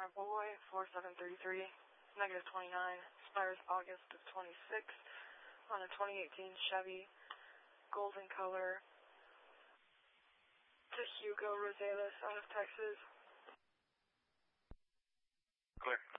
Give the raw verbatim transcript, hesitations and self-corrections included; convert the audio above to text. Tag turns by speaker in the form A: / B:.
A: Center Boy, four seven three three, negative twenty-nine, expires August of twenty-six, on a twenty eighteen Chevy, golden color, to Hugo Rosales out of Texas.
B: Clear.